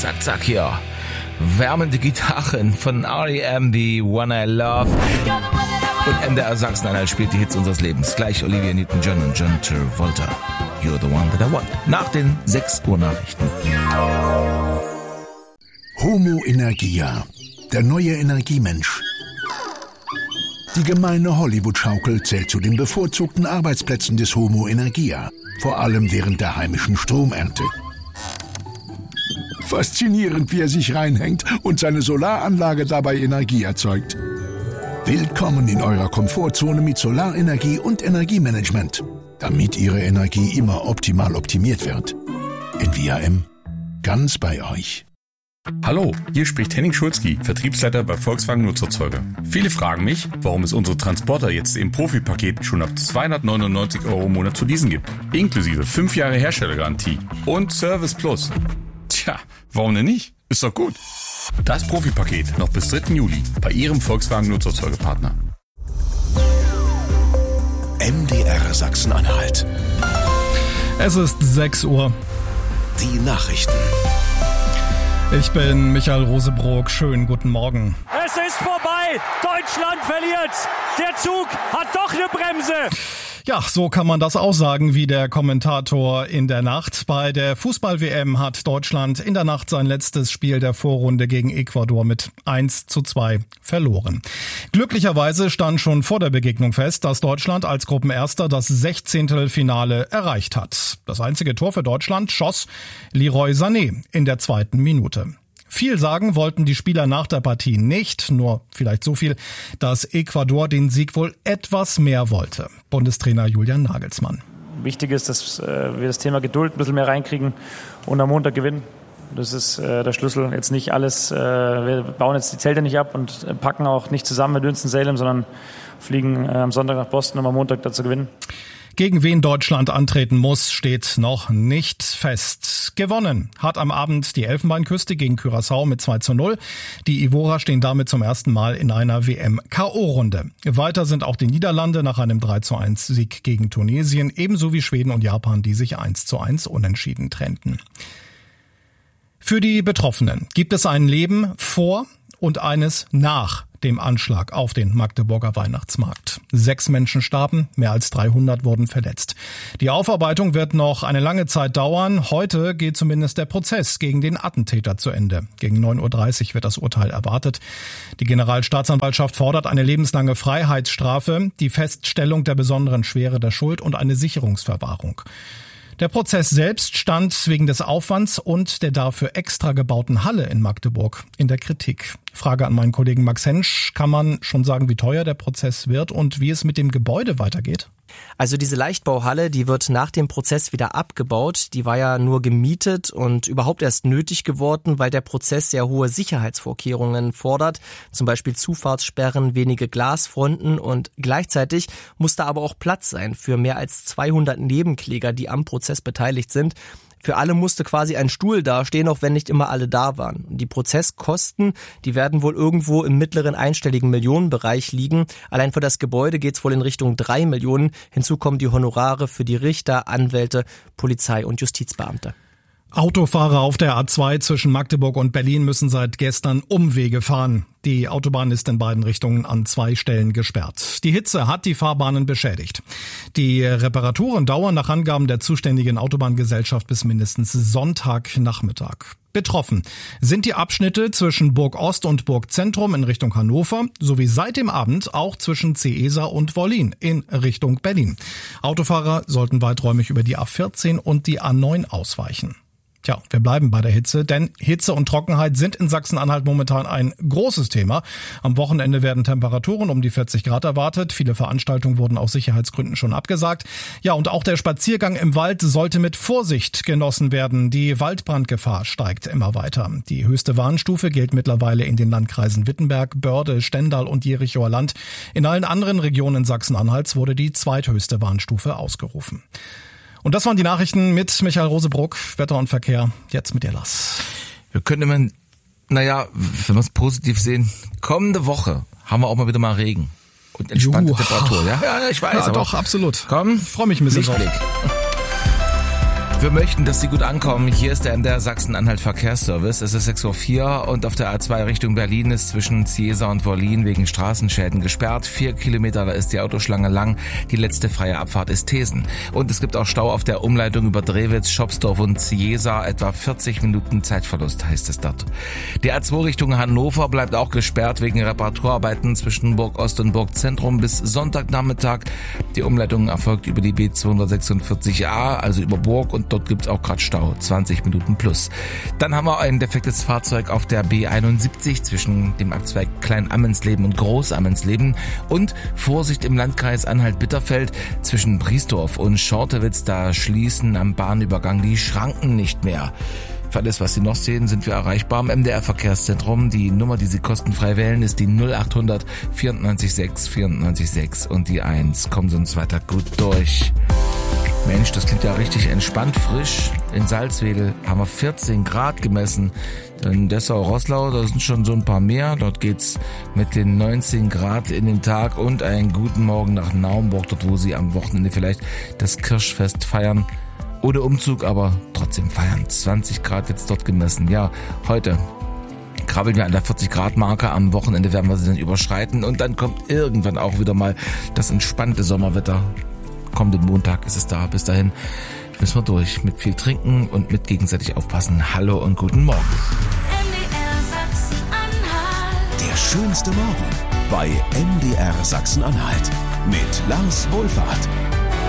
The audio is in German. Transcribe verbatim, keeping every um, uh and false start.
zack, zack hier. Wärmende Gitarren von R E M, die One I Love. Und M D R Sachsen-Anhalt spielt die Hits unseres Lebens. Gleich Olivia Newton-John und John Travolta. You're the one that I want. Nach den sechs Uhr Nachrichten. Homo Energia, der neue Energiemensch. Die gemeine Hollywood-Schaukel zählt zu den bevorzugten Arbeitsplätzen des Homo Energia, vor allem während der heimischen Stromernte. Faszinierend, wie er sich reinhängt und seine Solaranlage dabei Energie erzeugt. Willkommen in eurer Komfortzone mit Solarenergie und Energiemanagement, damit Ihre Energie immer optimal optimiert wird. In V R M, ganz bei euch. Hallo, hier spricht Henning Schulzki, Vertriebsleiter bei Volkswagen Nutzerzeuger. Viele fragen mich, warum es unsere Transporter jetzt im Profi-Paket schon ab zweihundertneunundneunzig Euro im Monat zu leasen gibt. Inklusive fünf Jahre Herstellergarantie und Service Plus. Tja, warum denn nicht? Ist doch gut. Das Profi-Paket noch bis dritten Juli bei Ihrem Volkswagen Nutzerzeugerpartner. M D R Sachsen-Anhalt. Es ist sechs Uhr. Die Nachrichten. Ich bin Michael Rosebrock. Schönen guten Morgen. Es ist vorbei. Deutschland verliert. Der Zug hat doch eine Bremse. Ja, so kann man das auch sagen, wie der Kommentator in der Nacht. Bei der Fußball-W M hat Deutschland in der Nacht sein letztes Spiel der Vorrunde gegen Ecuador mit eins zu zwei verloren. Glücklicherweise stand schon vor der Begegnung fest, dass Deutschland als Gruppenerster das Sechzehntelfinale erreicht hat. Das einzige Tor für Deutschland schoss Leroy Sané in der zweiten Minute. Viel sagen wollten die Spieler nach der Partie nicht, nur vielleicht so viel, dass Ecuador den Sieg wohl etwas mehr wollte. Bundestrainer Julian Nagelsmann. Wichtig ist, dass äh, wir das Thema Geduld ein bisschen mehr reinkriegen und am Montag gewinnen. Das ist äh, der Schlüssel. Jetzt nicht alles, äh, wir bauen jetzt die Zelte nicht ab und äh, packen auch nicht zusammen mit Winston-Salem, sondern fliegen äh, am Sonntag nach Boston, um am Montag da zu gewinnen. Gegen wen Deutschland antreten muss, steht noch nicht fest. Gewonnen hat am Abend die Elfenbeinküste gegen Curaçao mit zwei zu null. Die Ivora stehen damit zum ersten Mal in einer W M-K O-Runde. Weiter sind auch die Niederlande nach einem drei zu eins Sieg gegen Tunesien, ebenso wie Schweden und Japan, die sich eins zu eins unentschieden trennten. Für die Betroffenen gibt es ein Leben vor und eines nach dem Anschlag auf den Magdeburger Weihnachtsmarkt. Sechs Menschen starben, mehr als dreihundert wurden verletzt. Die Aufarbeitung wird noch eine lange Zeit dauern. Heute geht zumindest der Prozess gegen den Attentäter zu Ende. Gegen neun Uhr dreißig wird das Urteil erwartet. Die Generalstaatsanwaltschaft fordert eine lebenslange Freiheitsstrafe, die Feststellung der besonderen Schwere der Schuld und eine Sicherungsverwahrung. Der Prozess selbst stand wegen des Aufwands und der dafür extra gebauten Halle in Magdeburg in der Kritik. Frage an meinen Kollegen Max Hensch. Kann man schon sagen, wie teuer der Prozess wird und wie es mit dem Gebäude weitergeht? Also diese Leichtbauhalle, die wird nach dem Prozess wieder abgebaut. Die war ja nur gemietet und überhaupt erst nötig geworden, weil der Prozess sehr hohe Sicherheitsvorkehrungen fordert. Zum Beispiel Zufahrtssperren, wenige Glasfronten und gleichzeitig muss da aber auch Platz sein für mehr als zweihundert Nebenkläger, die am Prozess beteiligt sind. Für alle musste quasi ein Stuhl dastehen, auch wenn nicht immer alle da waren. Die Prozesskosten, die werden wohl irgendwo im mittleren einstelligen Millionenbereich liegen. Allein für das Gebäude geht's wohl in Richtung drei Millionen. Hinzu kommen die Honorare für die Richter, Anwälte, Polizei und Justizbeamte. Autofahrer auf der A zwei zwischen Magdeburg und Berlin müssen seit gestern Umwege fahren. Die Autobahn ist in beiden Richtungen an zwei Stellen gesperrt. Die Hitze hat die Fahrbahnen beschädigt. Die Reparaturen dauern nach Angaben der zuständigen Autobahngesellschaft bis mindestens Sonntagnachmittag. Betroffen sind die Abschnitte zwischen Burg Ost und Burg Zentrum in Richtung Hannover sowie seit dem Abend auch zwischen Ceesa und Wollin in Richtung Berlin. Autofahrer sollten weiträumig über die A vierzehn und die A neun ausweichen. Tja, wir bleiben bei der Hitze, denn Hitze und Trockenheit sind in Sachsen-Anhalt momentan ein großes Thema. Am Wochenende werden Temperaturen um die vierzig Grad erwartet. Viele Veranstaltungen wurden aus Sicherheitsgründen schon abgesagt. Ja, und auch der Spaziergang im Wald sollte mit Vorsicht genossen werden. Die Waldbrandgefahr steigt immer weiter. Die höchste Warnstufe gilt mittlerweile in den Landkreisen Wittenberg, Börde, Stendal und Jerichower Land. In allen anderen Regionen Sachsen-Anhalts wurde die zweithöchste Warnstufe ausgerufen. Und das waren die Nachrichten mit Michael Rosebrock, Wetter und Verkehr. Jetzt mit dir, Lars. Wir könnten man, naja, wenn wir es positiv sehen, kommende Woche haben wir auch mal wieder mal Regen und entspannte Juhu. Temperatur. Ja, ja, ich weiß. Ja, aber doch, absolut. Komm, ich freue mich ein bisschen drauf. Wir möchten, dass Sie gut ankommen. Hier ist der M D R Sachsen-Anhalt Verkehrsservice. Es ist sechs Uhr vier und auf der A zwei Richtung Berlin ist zwischen Ziesa und Wollin wegen Straßenschäden gesperrt. Vier Kilometer, da ist die Autoschlange lang. Die letzte freie Abfahrt ist Thesen. Und es gibt auch Stau auf der Umleitung über Drewitz, Schopsdorf und Ziesa. Etwa vierzig Minuten Zeitverlust heißt es dort. Die A zwei Richtung Hannover bleibt auch gesperrt wegen Reparaturarbeiten zwischen Burg Ost und Burg Zentrum bis Sonntagnachmittag. Die Umleitung erfolgt über die B zweihundertsechsundvierzig a, also über Burg, und dort gibt's auch gerade Stau, zwanzig Minuten plus. Dann haben wir ein defektes Fahrzeug auf der B einundsiebzig zwischen dem Abzweig Klein-Ammensleben und Groß-Ammensleben und Vorsicht im Landkreis Anhalt-Bitterfeld zwischen Briesdorf und Schortewitz, da schließen am Bahnübergang die Schranken nicht mehr. Für alles, was Sie noch sehen, sind wir erreichbar am M D R Verkehrszentrum. Die Nummer, die Sie kostenfrei wählen, ist die null acht hundert vierundneunzig sechs vierundneunzig sechs und die eins. Kommen Sie uns weiter gut durch. Mensch, das klingt ja richtig entspannt, frisch. In Salzwedel haben wir vierzehn Grad gemessen. In Dessau-Roßlau, da sind schon so ein paar mehr. Dort geht's mit den neunzehn Grad in den Tag und einen guten Morgen nach Naumburg, dort wo Sie am Wochenende vielleicht das Kirschfest feiern. Ohne Umzug, aber trotzdem feiern. zwanzig Grad jetzt dort gemessen. Ja, heute krabbeln wir an der vierzig Grad Marke. Am Wochenende werden wir sie dann überschreiten. Und dann kommt irgendwann auch wieder mal das entspannte Sommerwetter. Kommenden Montag ist es da. Bis dahin müssen wir durch. Mit viel Trinken und mit gegenseitig aufpassen. Hallo und guten Morgen. M D R Sachsen-Anhalt. Der schönste Morgen bei M D R Sachsen-Anhalt mit Lars Wohlfahrt.